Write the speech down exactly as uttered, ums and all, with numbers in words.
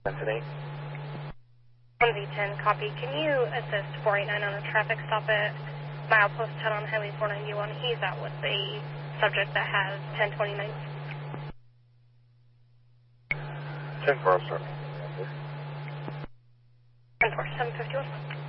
Anthony. one V ten, copy. Can you assist four eight nine on a traffic stop at milepost ten on Highway four ninety-one? He's out with the subject that has ten twenty-nine. ten four, sir. ten four, seven fifty-one.